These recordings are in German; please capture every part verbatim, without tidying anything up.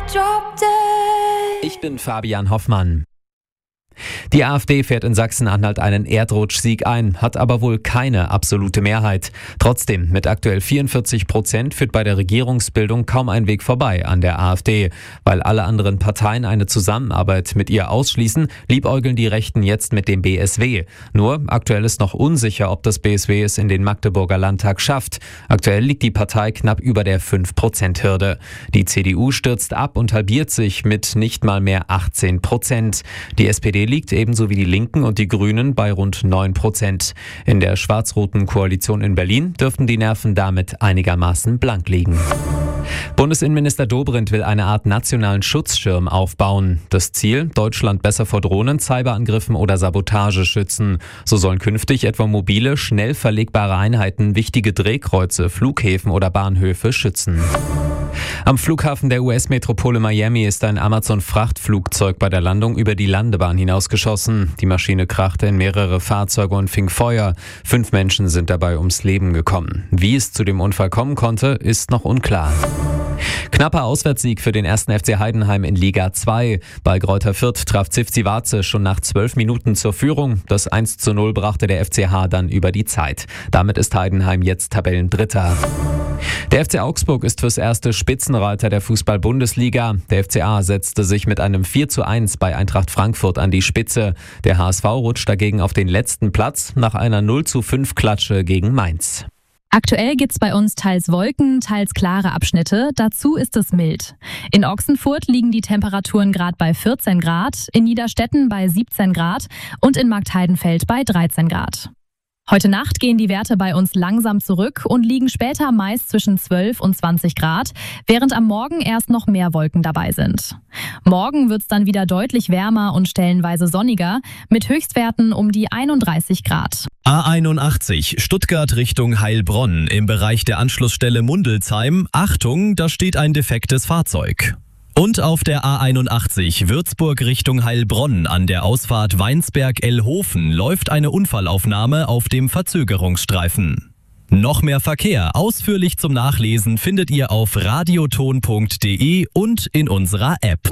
Ich bin Fabian Hoffmann. Die AfD fährt in Sachsen-Anhalt einen Erdrutschsieg ein, hat aber wohl keine absolute Mehrheit. Trotzdem, mit aktuell vierundvierzig Prozent führt bei der Regierungsbildung kaum ein Weg vorbei an der AfD. Weil alle anderen Parteien eine Zusammenarbeit mit ihr ausschließen, liebäugeln die Rechten jetzt mit dem B S W. Nur, aktuell ist noch unsicher, ob das B S W es in den Magdeburger Landtag schafft. Aktuell liegt die Partei knapp über der fünf Prozent Hürde. Die C D U stürzt ab und halbiert sich mit nicht mal mehr achtzehn Prozent. Die S P D liegt ebenso wie die Linken und die Grünen bei rund neun Prozent. In der schwarz-roten Koalition in Berlin dürften die Nerven damit einigermaßen blank liegen. Bundesinnenminister Dobrindt will eine Art nationalen Schutzschirm aufbauen. Das Ziel, Deutschland besser vor Drohnen, Cyberangriffen oder Sabotage schützen. So sollen künftig etwa mobile, schnell verlegbare Einheiten wichtige Drehkreuze, Flughäfen oder Bahnhöfe schützen. Am Flughafen der U S-Metropole Miami ist ein Amazon-Frachtflugzeug bei der Landung über die Landebahn hinausgeschossen. Die Maschine krachte in mehrere Fahrzeuge und fing Feuer. Fünf Menschen sind dabei ums Leben gekommen. Wie es zu dem Unfall kommen konnte, ist noch unklar. Knapper Auswärtssieg für den ersten F C Heidenheim in Liga zwei. Bei Greuther Fürth traf Zivzi Vaze schon nach zwölf Minuten zur Führung. Das eins zu null brachte der F C H dann über die Zeit. Damit ist Heidenheim jetzt Tabellendritter. Der F C Augsburg ist fürs erste Spitzenreiter der Fußball-Bundesliga. Der F C A setzte sich mit einem vier zu eins bei Eintracht Frankfurt an die Spitze. Der H S V rutscht dagegen auf den letzten Platz nach einer null zu fünf Klatsche gegen Mainz. Aktuell gibt's bei uns teils Wolken, teils klare Abschnitte. Dazu ist es mild. In Ochsenfurt liegen die Temperaturen gerade bei vierzehn Grad, in Niederstetten bei siebzehn Grad und in Marktheidenfeld bei dreizehn Grad. Heute Nacht gehen die Werte bei uns langsam zurück und liegen später meist zwischen zwölf und zwanzig Grad, während am Morgen erst noch mehr Wolken dabei sind. Morgen wird's dann wieder deutlich wärmer und stellenweise sonniger, mit Höchstwerten um die einunddreißig Grad. A einundachtzig Stuttgart Richtung Heilbronn im Bereich der Anschlussstelle Mundelsheim. Achtung, da steht ein defektes Fahrzeug. Und auf der A einundachtzig Würzburg Richtung Heilbronn an der Ausfahrt Weinsberg-Ellhofen läuft eine Unfallaufnahme auf dem Verzögerungsstreifen. Noch mehr Verkehr ausführlich zum Nachlesen findet ihr auf radioton punkt de und in unserer App.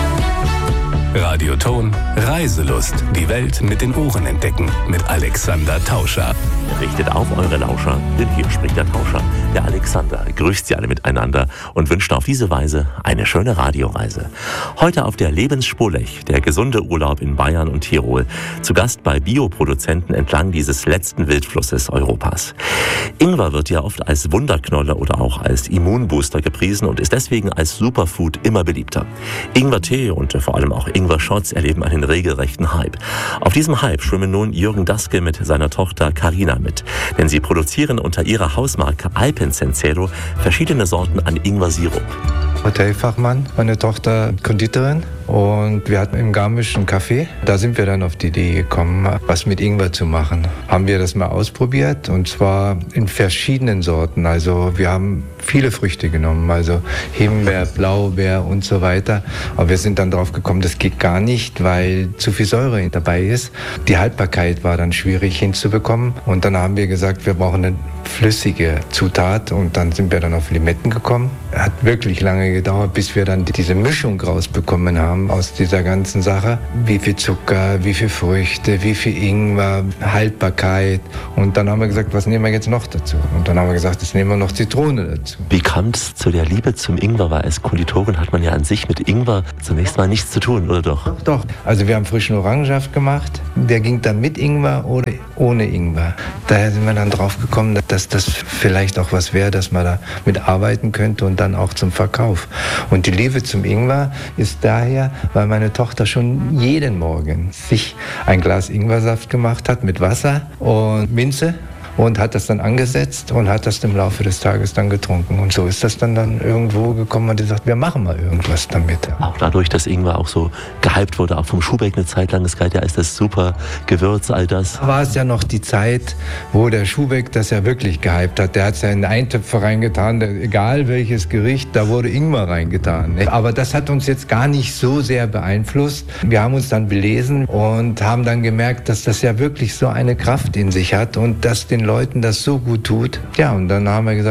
Radioton Reiselust. Die Welt mit den Ohren entdecken. Mit Alexander Tauscher. Richtet auf eure Lauscher, denn hier spricht der Tauscher. Der Alexander grüßt sie alle miteinander und wünscht auf diese Weise eine schöne Radioreise. Heute auf der Lebensspur Lech, der gesunde Urlaub in Bayern und Tirol. Zu Gast bei Bioproduzenten entlang dieses letzten Wildflusses Europas. Ingwer wird ja oft als Wunderknolle oder auch als Immunbooster gepriesen und ist deswegen als Superfood immer beliebter. Ingwertee und vor allem auch Ingwer-Shots erleben einen regelrechten Hype. Auf diesem Hype schwimmen nun Jürgen Daske mit seiner Tochter Carina mit. Denn sie produzieren unter ihrer Hausmarke Alpensensero verschiedene Sorten an Ingwer-Sirup. Hotelfachmann, meine Tochter Konditorin, und wir hatten im Garmisch ein Café. Da sind wir dann auf die Idee gekommen, was mit Ingwer zu machen. Haben wir das mal ausprobiert, und zwar in verschiedenen Sorten. Also wir haben viele Früchte genommen, also Himbeer, Blaubeer und so weiter. Aber wir sind dann drauf gekommen, das geht gar nicht, weil zu viel Säure dabei ist. Die Haltbarkeit war dann schwierig hinzubekommen, und dann haben wir gesagt, wir brauchen eine flüssige Zutat, und dann sind wir dann auf Limetten gekommen. Hat wirklich lange gedauert, bis wir dann diese Mischung rausbekommen haben aus dieser ganzen Sache. Wie viel Zucker, wie viel Früchte, wie viel Ingwer, Haltbarkeit. Und dann haben wir gesagt, was nehmen wir jetzt noch dazu? Und dann haben wir gesagt, jetzt nehmen wir noch Zitrone dazu. Wie kam es zu der Liebe zum Ingwer? Weil als Konditorin hat man ja an sich mit Ingwer zunächst mal nichts zu tun, oder doch? Doch, doch. Also wir haben frischen Orangensaft gemacht. Der ging dann mit Ingwer oder ohne Ingwer. Daher sind wir dann drauf gekommen, dass das vielleicht auch was wäre, dass man da mitarbeiten könnte und dann auch zum Verkauf. Und die Liebe zum Ingwer ist daher, weil meine Tochter schon jeden Morgen sich ein Glas Ingwersaft gemacht hat mit Wasser und Minze. Und hat das dann angesetzt und hat das im Laufe des Tages dann getrunken. Und so ist das dann, dann irgendwo gekommen und gesagt, wir machen mal irgendwas damit. Auch dadurch, dass Ingwer auch so gehypt wurde, auch vom Schuhbeck eine Zeit lang, das galt ja als das super Gewürz, all das. War es ja noch die Zeit, wo der Schuhbeck das ja wirklich gehypt hat. Der hat es ja in Eintöpfe reingetan, der, egal welches Gericht, da wurde Ingwer reingetan. Ne? Aber das hat uns jetzt gar nicht so sehr beeinflusst. Wir haben uns dann belesen und haben dann gemerkt, dass das ja wirklich so eine Kraft in sich hat und dass den Leuten das so gut tut. Ja, und dann haben wir gesagt,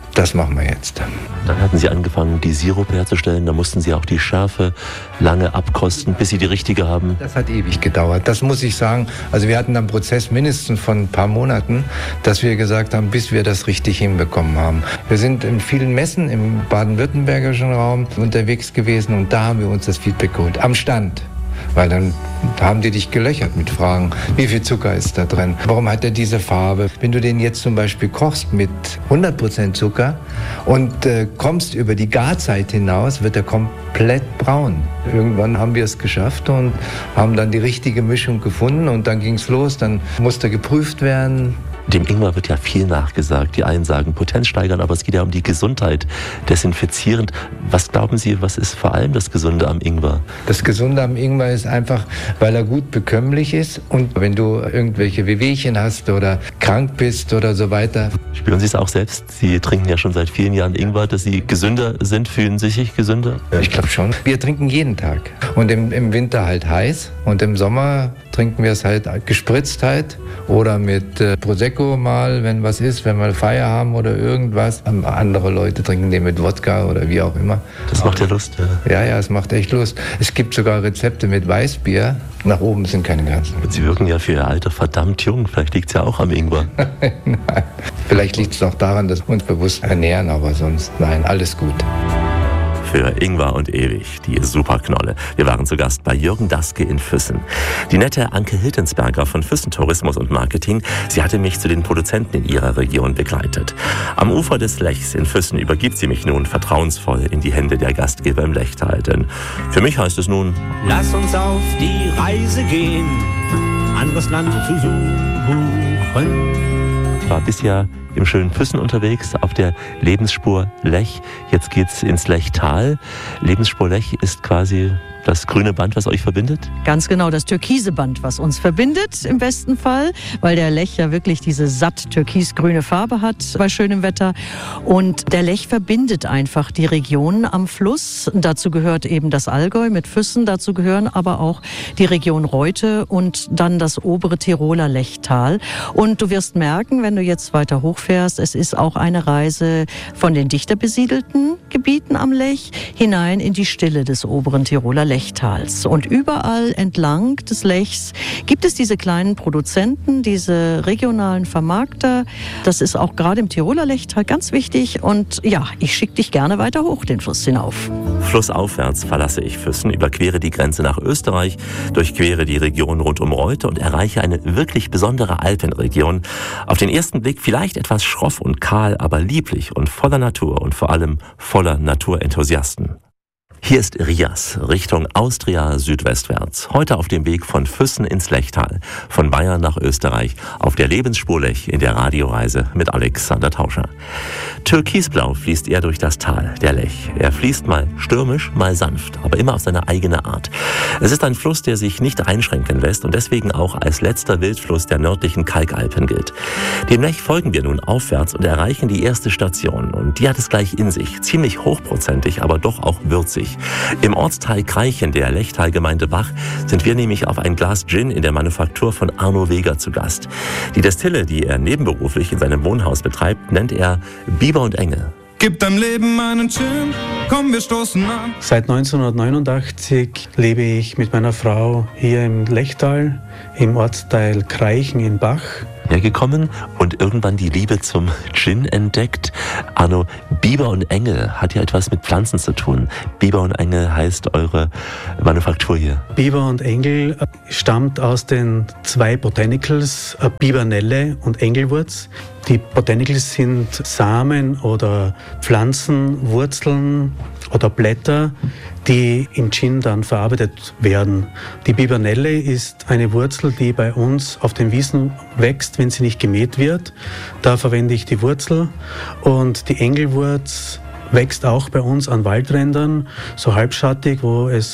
Das machen wir jetzt. Dann hatten Sie angefangen, die Sirupe herzustellen. Da mussten Sie auch die Schärfe lange abkosten, bis Sie die richtige haben. Das hat ewig gedauert. Das muss ich sagen. Also wir hatten einen Prozess mindestens von ein paar Monaten, dass wir gesagt haben, bis wir das richtig hinbekommen haben. Wir sind in vielen Messen im baden-württembergischen Raum unterwegs gewesen und da haben wir uns das Feedback geholt. Am Stand. Weil dann haben die dich gelöchert mit Fragen, wie viel Zucker ist da drin? Warum hat er diese Farbe? Wenn du den jetzt zum Beispiel kochst mit hundert Prozent Zucker und äh, kommst über die Garzeit hinaus, wird er komplett braun. Irgendwann haben wir es geschafft und haben dann die richtige Mischung gefunden und dann ging es los. Dann musste geprüft werden. Dem Ingwer wird ja viel nachgesagt. Die einen sagen Potenz steigern, aber es geht ja um die Gesundheit, desinfizierend. Was glauben Sie, was ist vor allem das Gesunde am Ingwer? Das Gesunde am Ingwer ist einfach, weil er gut bekömmlich ist und wenn du irgendwelche Wehwehchen hast oder krank bist oder so weiter. Spüren Sie es auch selbst? Sie trinken ja schon seit vielen Jahren Ingwer, dass Sie gesünder sind. Fühlen Sie sich gesünder? Ich glaube schon. Wir trinken jeden Tag und im, im Winter halt heiß und im Sommer trinken wir es halt gespritzt halt oder mit äh, Prosecco mal, wenn was ist, wenn wir Feier haben oder irgendwas. Andere Leute trinken den mit Wodka oder wie auch immer. Das macht ja Lust. Ja, ja, ja, es macht echt Lust. Es gibt sogar Rezepte mit Weißbier. Nach oben sind keine Grenzen. Und Sie wirken ja für Ihr Alter verdammt jung. Vielleicht liegt es ja auch am Ingwer. Nein. Vielleicht liegt es auch daran, dass wir uns bewusst ernähren, aber sonst nein, alles gut. Für Ingwer und ewig, die Superknolle. Wir waren zu Gast bei Jürgen Daske in Füssen. Die nette Anke Hiltensberger von Füssen Tourismus und Marketing, sie hatte mich zu den Produzenten in ihrer Region begleitet. Am Ufer des Lechs in Füssen übergibt sie mich nun vertrauensvoll in die Hände der Gastgeber im Lechtal. Denn für mich heißt es nun: Lass uns auf die Reise gehen, anderes Land zu suchen. Ich war bisher im schönen Füssen unterwegs, auf der Lebensspur Lech. Jetzt geht's ins Lechtal. Lebensspur Lech ist quasi das grüne Band, was euch verbindet? Ganz genau, das türkise Band, was uns verbindet im besten Fall, weil der Lech ja wirklich diese satt türkisgrüne Farbe hat bei schönem Wetter. Und der Lech verbindet einfach die Regionen am Fluss. Dazu gehört eben das Allgäu mit Füssen, dazu gehören aber auch die Region Reute und dann das obere Tiroler Lechtal. Und du wirst merken, wenn du jetzt weiter hochfährst, es ist auch eine Reise von den dichter besiedelten Gebieten am Lech hinein in die Stille des oberen Tiroler Lechtals. Und überall entlang des Lechs gibt es diese kleinen Produzenten, diese regionalen Vermarkter. Das ist auch gerade im Tiroler Lechtal ganz wichtig. Und ja, ich schicke dich gerne weiter hoch den Fluss hinauf. Flussaufwärts verlasse ich Füssen, überquere die Grenze nach Österreich, durchquere die Region rund um Reute und erreiche eine wirklich besondere Alpenregion. Auf den ersten Blick vielleicht etwas schroff und kahl, aber lieblich und voller Natur und vor allem voller Naturenthusiasten. Hier ist Rias, Richtung Austria südwestwärts. Heute auf dem Weg von Füssen ins Lechtal, von Bayern nach Österreich, auf der Lebensspur Lech in der Radioreise mit Alexander Tauscher. Türkisblau fließt er durch das Tal, der Lech. Er fließt mal stürmisch, mal sanft, aber immer auf seine eigene Art. Es ist ein Fluss, der sich nicht einschränken lässt und deswegen auch als letzter Wildfluss der nördlichen Kalkalpen gilt. Dem Lech folgen wir nun aufwärts und erreichen die erste Station. Und die hat es gleich in sich, ziemlich hochprozentig, aber doch auch würzig. Im Ortsteil Kreichen der Lechtalgemeinde Bach sind wir nämlich auf ein Glas Gin in der Manufaktur von Arno Weger zu Gast. Die Destille, die er nebenberuflich in seinem Wohnhaus betreibt, nennt er Biber und Engel. Gib deinem Leben einen Gin, komm, wir stoßen an. Seit neunzehnhundertneunundachtzig lebe ich mit meiner Frau hier im Lechtal, im Ortsteil Kreichen in Bach. Hergekommen und irgendwann die Liebe zum Gin entdeckt. Arno, Biber und Engel hat ja etwas mit Pflanzen zu tun. Biber und Engel heißt eure Manufaktur hier. Biber und Engel stammt aus den zwei Botanicals, Bibernelle und Engelwurz. Die Botanicals sind Samen oder Pflanzen, Wurzeln oder Blätter, die im Gin dann verarbeitet werden. Die Bibernelle ist eine Wurzel, die bei uns auf den Wiesen wächst, wenn sie nicht gemäht wird. Da verwende ich die Wurzel und die Engelwurz wächst auch bei uns an Waldrändern, so halbschattig, wo es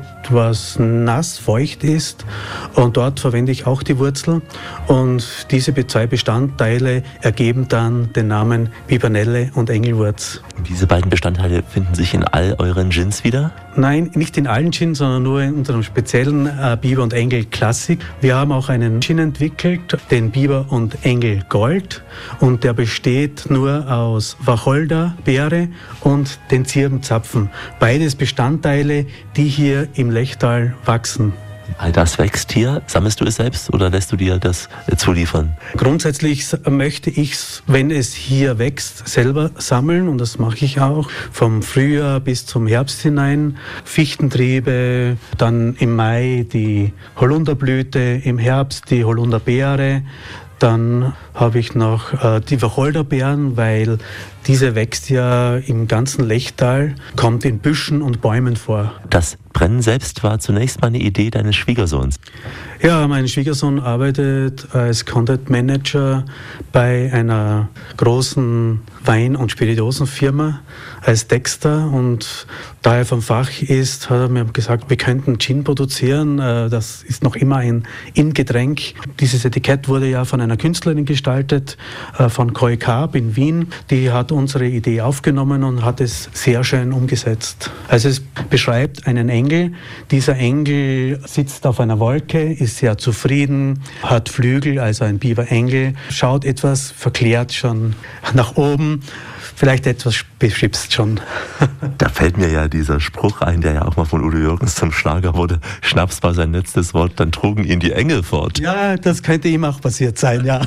etwas nass, feucht ist. Und dort verwende ich auch die Wurzel. Und diese zwei Bestandteile ergeben dann den Namen Bibernelle und Engelwurz. Und diese beiden Bestandteile finden sich in all euren Gins wieder? Nein, nicht in allen Gins, sondern nur in unserem speziellen äh, Biber und Engel Klassik. Wir haben auch einen Gin entwickelt, den Biber und Engel Gold. Und der besteht nur aus Wacholderbeere und den Zirbenzapfen. Beides Bestandteile, die hier im Lechtal wachsen. All das wächst hier. Sammelst du es selbst oder lässt du dir das zuliefern? Grundsätzlich möchte ich es, wenn es hier wächst, selber sammeln und das mache ich auch. Vom Frühjahr bis zum Herbst hinein. Fichtentriebe, dann im Mai die Holunderblüte, im Herbst die Holunderbeere. Dann habe ich noch äh, die Wacholderbeeren, weil diese wächst ja im ganzen Lechtal, kommt in Büschen und Bäumen vor. Das Brennen selbst war zunächst mal eine Idee deines Schwiegersohns. Ja, mein Schwiegersohn arbeitet als Content Manager bei einer großen Wein- und Spirituosenfirma als Texter und da er vom Fach ist, hat er mir gesagt, wir könnten Gin produzieren. Das ist noch immer ein In-Getränk. Dieses Etikett wurde ja von einer Künstlerin gestaltet, von Koi Karp in Wien. Die hat unsere Idee aufgenommen und hat es sehr schön umgesetzt. Also es beschreibt einen Engel. Dieser Engel sitzt auf einer Wolke, ist sehr zufrieden, hat Flügel, also ein Biberengel, schaut etwas verklärt schon nach oben, vielleicht etwas beschwipst schon. Da fällt mir ja dieser Spruch ein, der ja auch mal von Udo Jürgens zum Schlager wurde. Schnaps war sein letztes Wort, dann trugen ihn die Engel fort. Ja, das könnte ihm auch passiert sein, ja.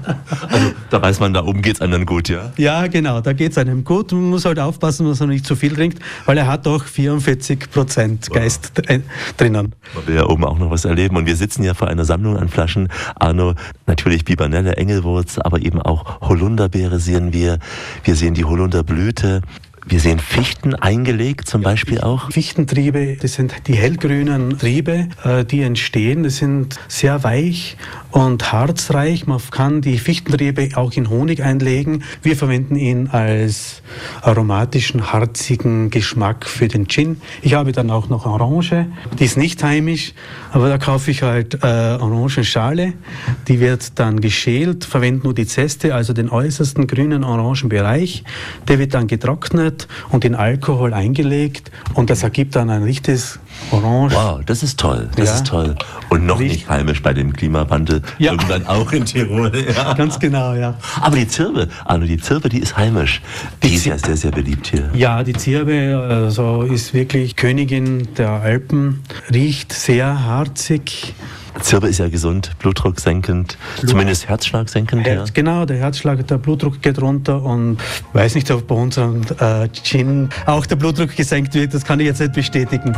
Also da weiß man, da oben geht's einem gut, ja? Ja, genau, da geht's einem gut. Man muss halt aufpassen, dass er nicht zu viel trinkt, weil er hat doch vierundvierzig Prozent Geist wow. drinnen. Man will ja oben auch noch was erleben und wir sitzen ja vor einer Sammlung an Flaschen. Arno, natürlich Bibernelle, Engelwurz, aber eben auch Holunderbeere sehen wir. Wir sehen die Holunderblüte. Wir sehen Fichten eingelegt zum Beispiel auch. Fichtentriebe, das sind die hellgrünen Triebe, die entstehen. Das sind sehr weich und harzreich. Man kann die Fichtentriebe auch in Honig einlegen. Wir verwenden ihn als aromatischen, harzigen Geschmack für den Gin. Ich habe dann auch noch Orange. Die ist nicht heimisch, aber da kaufe ich halt äh, Orangenschale. Die wird dann geschält, verwende nur die Zeste, also den äußersten grünen orangen Bereich. Der wird dann getrocknet und in Alkohol eingelegt und das ergibt dann ein richtiges Orange. Wow, das ist toll, das ja. ist toll. Und noch Riech. nicht heimisch bei dem Klimawandel, ja. irgendwann auch in Tirol. Ja. Ganz genau, ja. Aber die Zirbe, Arno, die Zirbe, die ist heimisch. Die, die ist ja sehr, sehr beliebt hier. Ja, die Zirbe also ist wirklich Königin der Alpen, riecht sehr harzig. Zirbe ist ja gesund, Blutdruck senkend, Blut. zumindest Herzschlag senkend. Herz, ja. Genau, der Herzschlag, der Blutdruck geht runter und weiß nicht, ob bei unserem äh, Gin auch der Blutdruck gesenkt wird, das kann ich jetzt nicht bestätigen.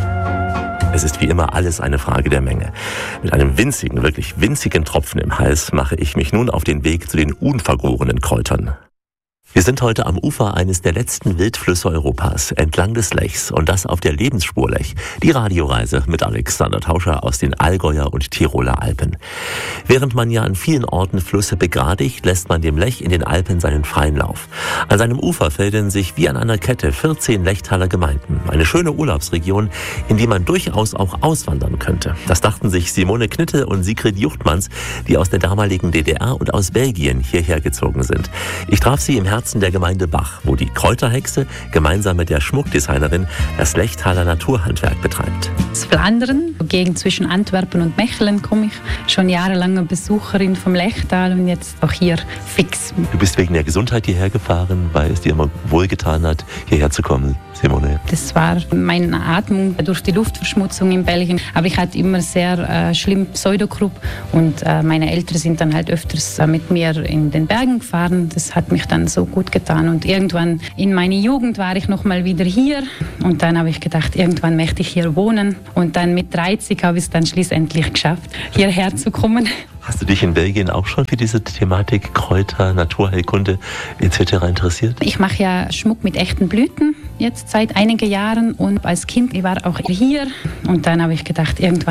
Es ist wie immer alles eine Frage der Menge. Mit einem winzigen, wirklich winzigen Tropfen im Hals mache ich mich nun auf den Weg zu den unvergorenen Kräutern. Wir sind heute am Ufer eines der letzten Wildflüsse Europas, entlang des Lechs und das auf der Lebensspur Lech. Die Radioreise mit Alexander Tauscher aus den Allgäuer und Tiroler Alpen. Während man ja an vielen Orten Flüsse begradigt, lässt man dem Lech in den Alpen seinen freien Lauf. An seinem Ufer fällen sich wie an einer Kette vierzehn Lechtaler Gemeinden. Eine schöne Urlaubsregion, in die man durchaus auch auswandern könnte. Das dachten sich Simone Knittel und Sigrid Juchtmanns, die aus der damaligen D D R und aus Belgien hierher gezogen sind. Ich traf sie im Herzen der Gemeinde Bach, wo die Kräuterhexe gemeinsam mit der Schmuckdesignerin das Lechtaler Naturhandwerk betreibt. Aus Flandern, Gegend zwischen Antwerpen und Mechelen, komme ich. Schon jahrelange Besucherin vom Lechtal und jetzt auch hier fix. Du bist wegen der Gesundheit hierher gefahren, weil es dir immer wohlgetan hat, hierher zu kommen, Simone? Das war meine Atmung durch die Luftverschmutzung in Belgien. Aber ich hatte immer sehr äh, schlimm Pseudogrupp und äh, meine Eltern sind dann halt öfters äh, mit mir in den Bergen gefahren. Das hat mich dann so gut getan und irgendwann in meiner Jugend war ich noch mal wieder hier und dann habe ich gedacht, irgendwann möchte ich hier wohnen und dann mit dreißig habe ich es dann schließlich geschafft, hierher zu kommen. Hast du dich in Belgien auch schon für diese Thematik Kräuter, Naturheilkunde et cetera interessiert? Ich mache ja Schmuck mit echten Blüten jetzt seit einigen Jahren und als Kind ich war auch hier und dann habe ich gedacht, irgendwann